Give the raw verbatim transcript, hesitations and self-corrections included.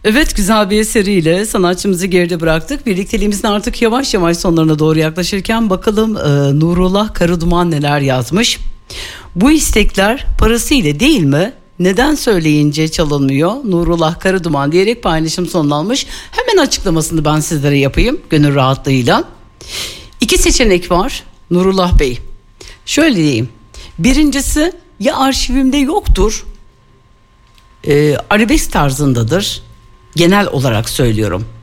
Evet, güzel bir eseriyle sanatçımızı geride bıraktık. Birlikteliğimizin artık yavaş yavaş sonlarına doğru yaklaşırken bakalım e, Nurullah Karaduman neler yazmış. Bu istekler parasıyla değil mi? Neden söyleyince çalınmıyor? Nurullah Karaduman diyerek paylaşım sonlanmış. Hemen açıklamasını ben sizlere yapayım gönül rahatlığıyla. İki seçenek var Nurullah Bey. Şöyle diyeyim. Birincisi, ya arşivimde yoktur, e, arabesk tarzındadır. Genel olarak söylüyorum.